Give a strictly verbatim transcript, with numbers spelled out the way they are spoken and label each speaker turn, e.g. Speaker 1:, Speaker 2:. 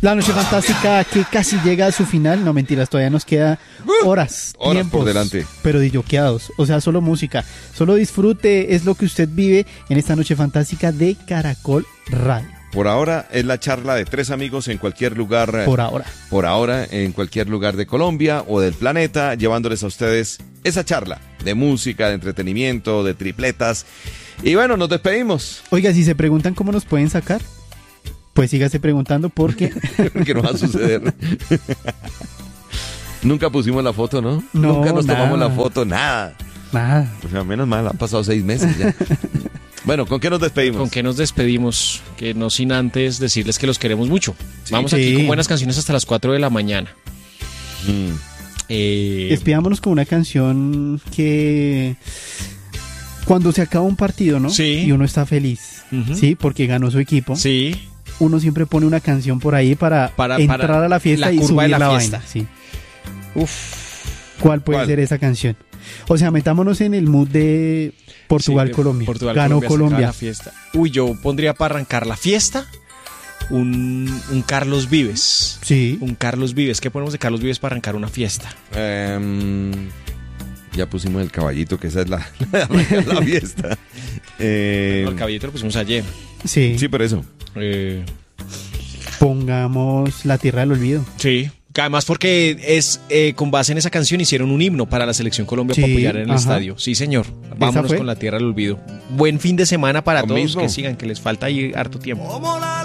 Speaker 1: La Noche Fantástica que casi llega a su final. No, mentiras, todavía nos queda horas,
Speaker 2: horas
Speaker 1: tiempos,
Speaker 2: por delante.
Speaker 1: pero disjoqueados. O sea, solo música, solo disfrute, es lo que usted vive en esta Noche Fantástica de Caracol Radio.
Speaker 2: Por ahora es la charla de tres amigos en cualquier lugar.
Speaker 1: Por ahora.
Speaker 2: Por ahora en cualquier lugar de Colombia o del planeta, llevándoles a ustedes esa charla de música, de entretenimiento, de tripletas. Y bueno, nos despedimos.
Speaker 1: Oiga, si se preguntan cómo nos pueden sacar, pues sígase preguntando porque...
Speaker 2: Porque no va a suceder. Nunca pusimos la foto, ¿no?
Speaker 1: No,
Speaker 2: Nunca nos
Speaker 1: nada.
Speaker 2: tomamos la foto, nada.
Speaker 1: Nada.
Speaker 2: O sea, menos mal, han pasado seis meses ya. Bueno, ¿con qué nos despedimos?
Speaker 3: ¿Con qué nos despedimos? Que no sin antes decirles que los queremos mucho.
Speaker 2: Sí.
Speaker 3: Vamos
Speaker 1: Sí.
Speaker 3: aquí con buenas canciones hasta las cuatro de la mañana.
Speaker 2: Mm.
Speaker 3: Eh,
Speaker 1: Despidámonos con una canción que... Cuando se acaba un partido, ¿no?
Speaker 3: Sí.
Speaker 1: Y uno está feliz,
Speaker 3: Ujú.
Speaker 1: ¿sí? Porque ganó su equipo.
Speaker 3: Sí.
Speaker 1: Uno siempre pone una canción por ahí para,
Speaker 3: Para-
Speaker 1: entrar
Speaker 3: para
Speaker 1: a la fiesta
Speaker 3: la
Speaker 1: y
Speaker 3: curva
Speaker 1: subir
Speaker 3: de
Speaker 1: la,
Speaker 3: la fiesta.
Speaker 1: vaina. Sí.
Speaker 3: Uf.
Speaker 1: ¿Cuál puede
Speaker 2: ¿Cuál?
Speaker 1: ser esa canción? O sea, metámonos en el mood de Portugal-Colombia.
Speaker 3: Portugal,
Speaker 1: Ganó
Speaker 3: Colombia. se acaba
Speaker 1: Colombia.
Speaker 3: la fiesta. Uy, yo pondría para arrancar la fiesta un, un Carlos Vives.
Speaker 1: Sí.
Speaker 3: Un Carlos Vives. ¿Qué ponemos de Carlos Vives para arrancar una fiesta?
Speaker 2: Em, ya pusimos el caballito, que esa es la, la, la fiesta. Eh,
Speaker 3: El caballito lo pusimos ayer.
Speaker 1: Sí.
Speaker 2: sí, por eso.
Speaker 3: Eh,
Speaker 1: Pongamos La Tierra del Olvido.
Speaker 3: sí. Además porque es eh, con base en esa canción hicieron un himno para la Selección Colombia
Speaker 1: Sí,
Speaker 3: para apoyar en el
Speaker 1: ajá.
Speaker 3: estadio. Sí, señor. Vámonos
Speaker 1: fue?
Speaker 3: con La Tierra del Olvido. Buen fin de semana para
Speaker 2: Lo
Speaker 3: todos.
Speaker 2: mismo.
Speaker 3: Que sigan, que les falta ahí harto tiempo.